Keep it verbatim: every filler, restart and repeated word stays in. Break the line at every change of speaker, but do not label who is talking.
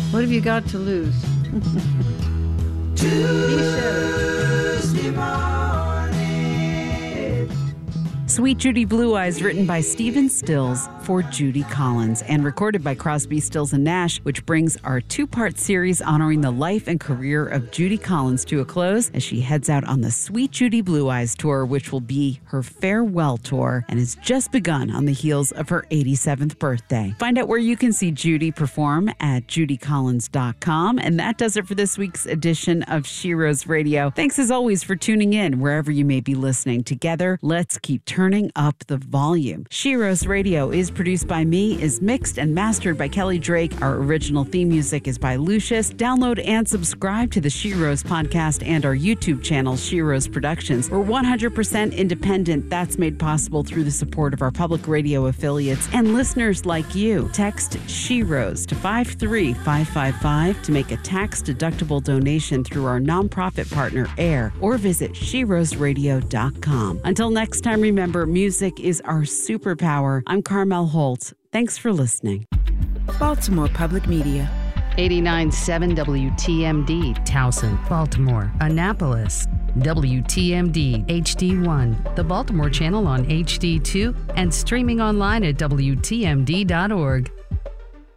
What have you got to lose?
Tuesday morning.
Sweet Judy Blue Eyes, written by Stephen Stills for Judy Collins and recorded by Crosby, Stills and Nash, which brings our two-part series honoring the life and career of Judy Collins to a close as she heads out on the Sweet Judy Blue Eyes tour, which will be her farewell tour and has just begun on the heels of her eighty-seventh birthday. Find out where you can see Judy perform at judy collins dot com. And that does it for this week's edition of Sheroes Radio. Thanks as always for tuning in wherever you may be listening. Together, let's keep turning up the volume. Sheroes Radio is produced by me, is mixed and mastered by Kelly Drake. Our original theme music is by Lucius. Download and subscribe to the Sheroes podcast and our YouTube channel, Sheroes Productions. We're one hundred percent independent. That's made possible through the support of our public radio affiliates and listeners like you. Text Sheroes to five three five five five to make a tax-deductible donation through our nonprofit partner, AIR, or visit sheroes radio dot com. Until next time, remember, music is our superpower. I'm Carmel Holt. Thanks for listening.
Baltimore Public Media.
eighty-nine point seven W T M D, Towson, Baltimore, Annapolis. W T M D H D one, the Baltimore channel on H D two, and streaming online at W T M D dot org.